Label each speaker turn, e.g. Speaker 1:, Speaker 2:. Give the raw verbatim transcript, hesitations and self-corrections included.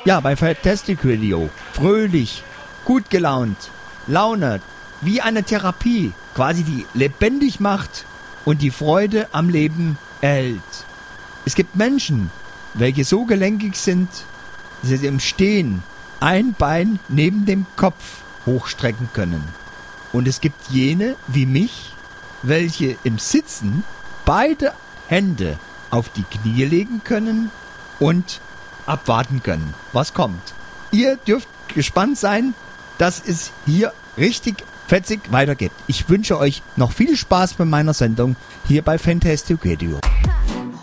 Speaker 1: Ja, bei Fantastic Radio. Fröhlich, gut gelaunt, Laune, wie eine Therapie, quasi die lebendig macht und die Freude am Leben erhält. Es gibt Menschen, welche so gelenkig sind, dass sie im Stehen ein Bein neben dem Kopf hochstrecken können. Und es gibt jene, wie mich, welche im Sitzen beide Hände auf die Knie legen können und abwarten können, was kommt. Ihr dürft gespannt sein, dass es hier richtig fetzig weitergeht. Ich wünsche euch noch viel Spaß bei meiner Sendung hier bei Fantastic Radio.